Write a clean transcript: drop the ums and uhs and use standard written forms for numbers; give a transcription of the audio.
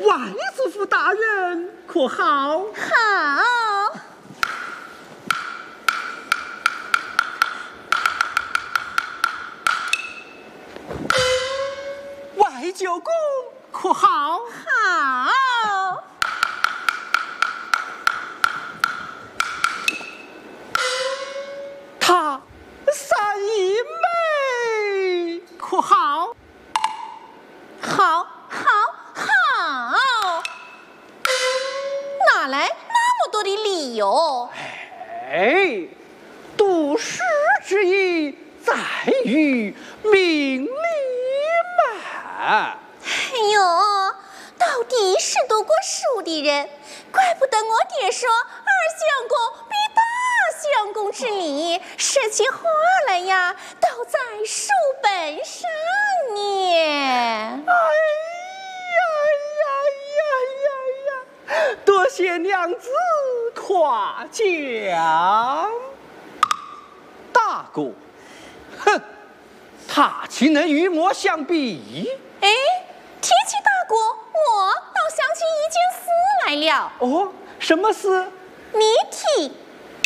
外祖父大人可好？ 好。 外舅公可好？ 好。 他三姨妹可好？ 好，哪来那么多的理由？ 哎，读诗之意在于明理嘛。 哎呦，到底是读过书的人，怪不得我爹说二相公比大相公之礼，说起话来呀，都在书本上呢。 多谢娘子夸奖。大哥，哼，他岂能与我相比？ 哎，提起大哥，我倒想起一件事来了。 哦，什么事？ 谜题。